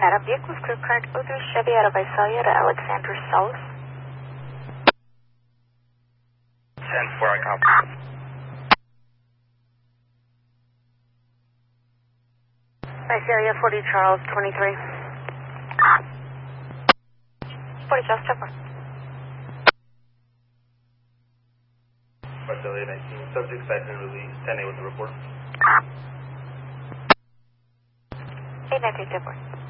Adam, vehicles crew current 03 Chevy out of Visalia to Alexander South. 10-4, I copy. Visalia 40 Charles 23. 40 Charles, step 4. Visalia 19, subject site and release, 10-8 with the report. 819, step 4.